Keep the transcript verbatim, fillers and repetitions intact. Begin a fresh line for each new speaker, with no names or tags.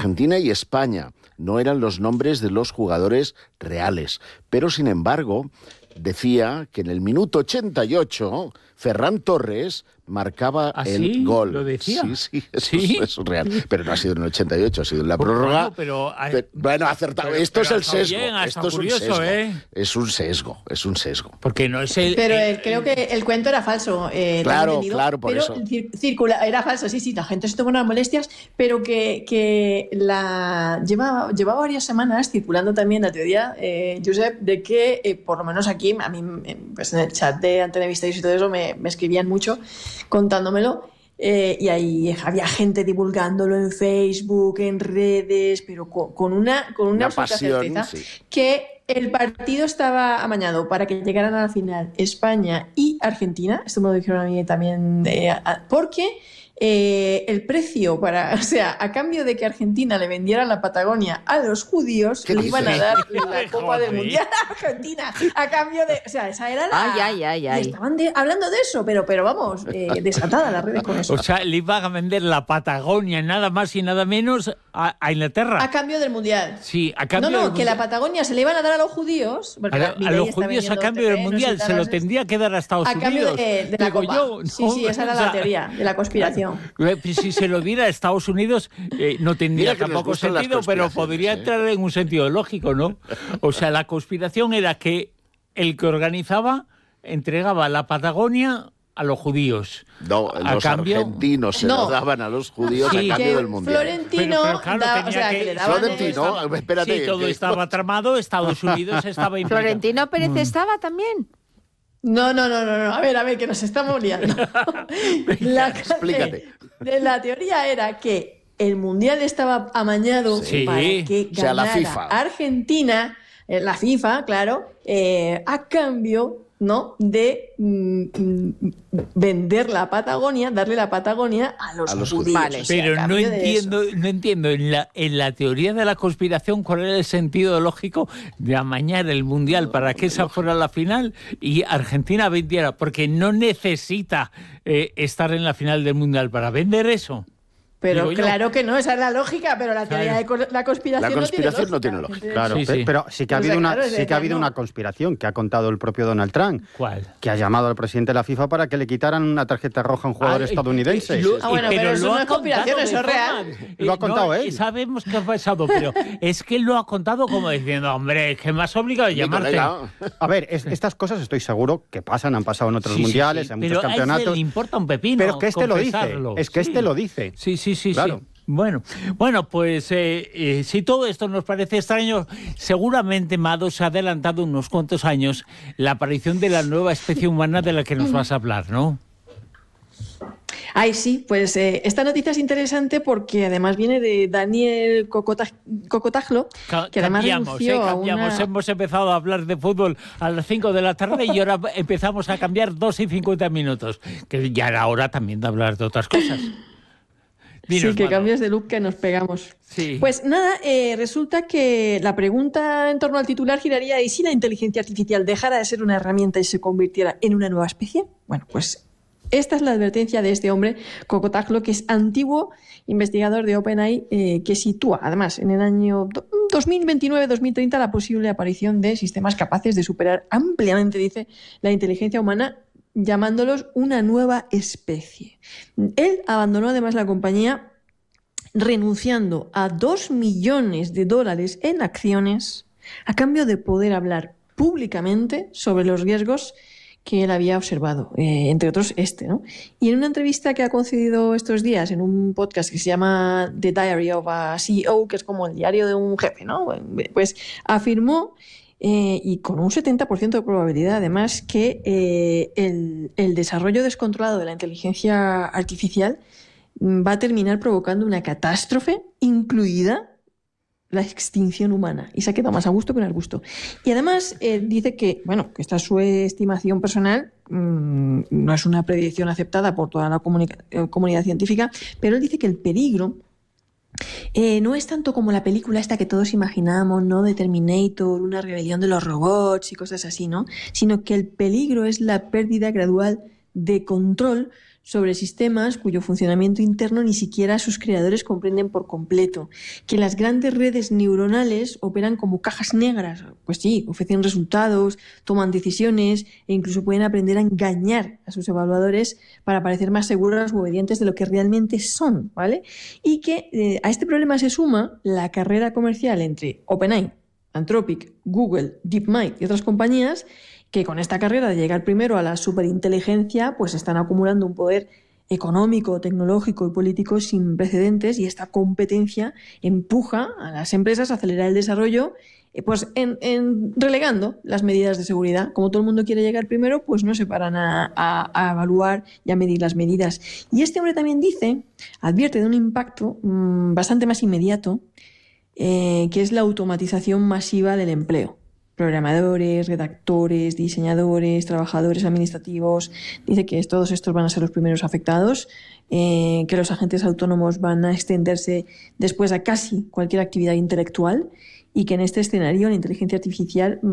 Argentina y España. No eran los nombres de los jugadores reales. Pero, sin embargo, decía que en el minuto ochenta y ocho Ferran Torres marcaba
¿Ah,
el
sí?
gol.
¿Lo decía?
Sí, sí, eso,
¿Sí?
Es, eso es real. Pero no ha sido en el ochenta y ocho, ha sido en la prórroga.
Bueno, pero,
pero, bueno acertado.
pero,
Esto
pero
es el sesgo.
bien,
Esto es un
curioso,
sesgo.
¿eh?
Es un sesgo. Es un sesgo.
Porque no es el.
Pero
el,
eh, creo que el cuento era falso. Eh,
claro,
entendido,
claro, por
pero
eso.
Cir- circula, era falso, sí, sí, la gente se tomó unas molestias, pero que, que la lleva, lleva varias semanas circulando también la teoría, eh, Josep, de que, eh, por lo menos aquí, a mí pues en el chat de Antena Misterio y todo eso, me, me escribían mucho contándomelo. Eh, y ahí había gente divulgándolo en Facebook, en redes, pero con, con una, con una,
Una
absoluta
pasión,
certeza
sí.
que el partido estaba amañado para que llegaran a la final España y Argentina. Esto me lo dijeron a mí también, eh, a- porque eh, el precio para, o sea, a cambio de que Argentina le vendiera la Patagonia a los judíos,
¿Qué
le iban a
dices?
dar la Copa del
Joder.
Mundial a Argentina. A cambio de, o sea, esa era la.
Ay, ay, ay,
y
ay.
estaban de- hablando de eso, pero, pero vamos, eh, desatada las redes con eso.
O sea, le iban a vender la Patagonia, nada más y nada menos, a, a Inglaterra.
A cambio del Mundial.
Sí, a
No,
cambio
no,
del
que
Mundial.
la Patagonia se le iban a dar a los judíos. porque
A,
la-
la- a
Milei
los
está
judíos a
vendiendo
cambio del
terrenos y
Mundial
tal,
se
no
lo
sé.
tendría que dar a Estados
A cambio
Unidos.
de, de la
Digo
Copa.
yo,
Sí,
¿no?
sí, esa era
O sea,
la teoría de la conspiración.
eh, pues si se lo diera a Estados Unidos, eh, no tendría
Mira que nos
tampoco
gustan las
sentido, pero
conspiraciones,
podría
¿eh?
entrar en un sentido lógico, ¿no? O sea, la conspiración era que el que organizaba entregaba la Patagonia a los judíos.
No,
A
los
cambio-
argentinos se
No.
lo daban a los judíos
Sí.
a cambio
Que
del Mundial.
Florentino,
Pero- pero claro,
da-
tenía
o sea, que,
que-
le daban
Florentino,
el-
espérate.
Sí, todo
que-
estaba tramado, Estados Unidos estaba implicado.
¿Florentino Pérez estaba también?
No, no, no, no, no. A ver, a ver, que nos estamos liando. la,
explícate.
de la teoría era que el Mundial estaba amañado
Sí.
para que
O sea, la
ganara
FIFA.
Argentina, eh, la FIFA, claro, eh, a cambio, ¿no?, de mm, mm, vender la Patagonia, darle la Patagonia a los,
A los
judíos.
Vale.
O sea, a
Pero no
cambio de
entiendo,
eso.
no entiendo en la, en la teoría de la conspiración cuál era el sentido lógico de amañar el Mundial para que esa fuera la final y Argentina vendiera, porque no necesita eh, estar en la final del Mundial para vender eso.
Pero
Digo yo.
claro que no, esa es la lógica, pero la teoría
Claro.
de co- la conspiración,
La conspiración no tiene
no
lógica.
tiene
Claro,
Sí,
pe-
sí.
pero sí que ha
O sea,
habido una,
claro, es
sí que ha
decir,
habido
no.
una conspiración que ha contado el propio Donald Trump,
¿Cuál?
que ha llamado al presidente de la FIFA para que le quitaran una tarjeta roja a un jugador
Ah,
estadounidense.
eh, lo-
Ah, bueno,
eh,
pero eso
lo
no
ha
es conspiración,
contado
eso es
de
real.
forma-
Lo ha
eh,
contado
no,
él.
Sabemos que ha pasado, pero es que él lo ha contado como diciendo, hombre, es que me has obligado a
Mi
llamarte.
colega,
A ver, es- estas cosas estoy seguro que pasan, han pasado en otros
Sí, sí,
mundiales,
sí,
en
pero
muchos
a ese
campeonatos.
le importa un pepino.
Pero es que este lo dice,
confesarlo.
es que
Sí.
este lo dice.
Sí, sí, sí,
Claro.
sí. Bueno, bueno, pues eh, eh, si todo esto nos parece extraño, seguramente, Mado, se ha adelantado unos cuantos años la aparición de la nueva especie humana de la que nos vas a hablar, ¿no?
Ay, sí, pues eh, esta noticia es interesante porque además viene de Daniel Cocota- Cocotaglo,
Ca-
que además
cambiamos,
renunció
eh,
a
cambiamos.
una...
Hemos empezado a hablar de fútbol a las cinco de la tarde y ahora empezamos a cambiar dos y cincuenta minutos, que ya era hora también de hablar de otras cosas. Dinos,
Sí, que
Mado.
cambias de look que nos pegamos.
Sí.
Pues nada, eh, resulta que la pregunta en torno al titular giraría: ¿y si la inteligencia artificial dejara de ser una herramienta y se convirtiera en una nueva especie? Bueno, pues esta es la advertencia de este hombre, Cocotaglo, que es antiguo investigador de OpenAI, eh, que sitúa, además, en el año do- dos mil veintinueve dos mil treinta la posible aparición de sistemas capaces de superar ampliamente, dice, la inteligencia humana, llamándolos una nueva especie. Él abandonó además la compañía renunciando a dos millones de dólares en acciones a cambio de poder hablar públicamente sobre los riesgos que él había observado, eh, entre otros este, ¿no? Y en una entrevista que ha concedido estos días en un podcast que se llama The Diary of a C E O, que es como el diario de un jefe, ¿no? Pues afirmó, eh, y con un setenta por ciento de probabilidad además, que eh, el, el desarrollo descontrolado de la inteligencia artificial va a terminar provocando una catástrofe, incluida la extinción humana. Y se ha quedado más a gusto que no al gusto. Y además eh, dice que, bueno, que esta es su estimación personal, mmm, no es una predicción aceptada por toda la comunica- eh, comunidad científica, pero él dice que el peligro eh, no es tanto como la película esta que todos imaginamos, ¿no?, de Terminator, una rebelión de los robots y cosas así, ¿no? Sino que el peligro es la pérdida gradual de control sobre sistemas cuyo funcionamiento interno ni siquiera sus creadores comprenden por completo, que las grandes redes neuronales operan como cajas negras, pues sí, ofrecen resultados, toman decisiones e incluso pueden aprender a engañar a sus evaluadores para parecer más seguras u obedientes de lo que realmente son, ¿vale? Y que eh, a este problema se suma la carrera comercial entre OpenAI, Anthropic, Google, DeepMind y otras compañías que con esta carrera de llegar primero a la superinteligencia, pues están acumulando un poder económico, tecnológico y político sin precedentes, y esta competencia empuja a las empresas a acelerar el desarrollo, eh, pues en, en relegando las medidas de seguridad. Como todo el mundo quiere llegar primero, pues no se paran a, a, a evaluar y a medir las medidas. Y este hombre también dice, advierte de un impacto mmm, bastante más inmediato, eh, que es la automatización masiva del empleo. Programadores, redactores, diseñadores, trabajadores administrativos. Dice que todos estos van a ser los primeros afectados, eh, que los agentes autónomos van a extenderse después a casi cualquier actividad intelectual y que en este escenario la inteligencia artificial